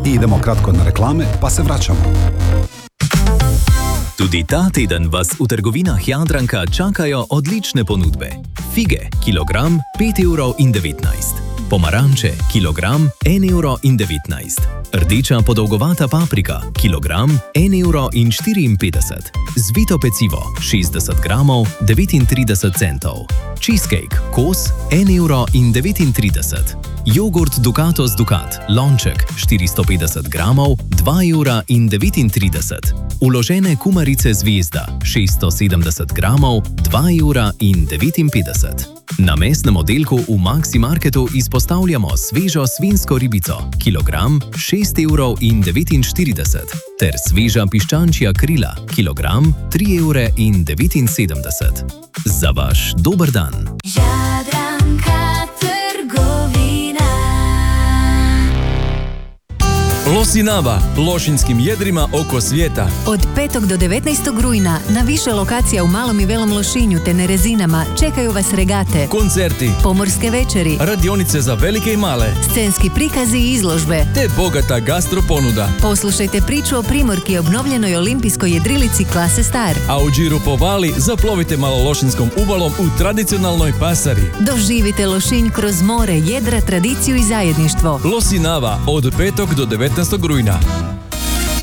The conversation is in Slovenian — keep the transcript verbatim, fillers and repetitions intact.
I idemo kratko na reklame, pa se vračamo. Tudi ta teden vas v trgovinah Jadranka čakajo odlične ponudbe. Fige, kilogram pet evrov in devetnajst. Pomaranče, kilogram en evro in devetnajst. Rdeča podolgovata paprika, kilogram en evro in štiriinpetdeset. Zvito pecivo, šestdeset gramov, devetintrideset centov. Cheesecake, kos, en evro in devetintrideset. Jogurt Dukatos Dukat, lonček, štiristo petdeset gramov, dva evra in devetintrideset. Uložene kumarice Zvezda, šeststo sedemdeset gramov, dva evra in devetinpetdeset. Na mesnem oddelku v Maxi Marketu izpostavljamo svežo svinjsko ribico, kilogram šest evrov in devetinštirideset, ter sveža piščančja krila, kilogram tri evre in devetinsedemdeset. Za vaš dober dan! Jadranka trgovina. Losinava, lošinskim jedrima oko svijeta. Od petog do devetnaestog rujna na više lokacija u Malom i Velom Lošinju te na Rezinama čekaju vas regate, Koncerti, pomorske večeri, radionice za velike i male, scenski prikazi i izložbe. te bogata gastroponuda. Poslušajte priču o Primorki obnovljenoj olimpijskoj jedrilici klase Star. A u Điru po Vali zaplovite malo lošinskom ubalom u tradicionalnoj pasari. Doživite Lošinj kroz more, jedra, tradiciju i zajedništvo. Losinava od petog do devetnaestog rujna.